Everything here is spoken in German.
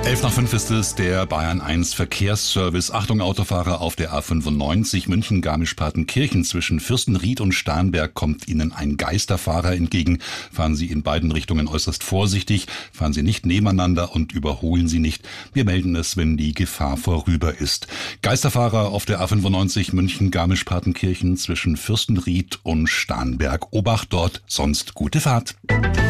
11:05 ist es, der Bayern 1 Verkehrsservice. Achtung Autofahrer auf der A95 München-Garmisch-Partenkirchen zwischen Fürstenried und Starnberg kommt Ihnen ein Geisterfahrer entgegen. Fahren Sie in beiden Richtungen äußerst vorsichtig, fahren Sie nicht nebeneinander und überholen Sie nicht. Wir melden es, wenn die Gefahr vorüber ist. Geisterfahrer auf der A95 München-Garmisch-Partenkirchen zwischen Fürstenried und Starnberg. Obacht dort, sonst gute Fahrt.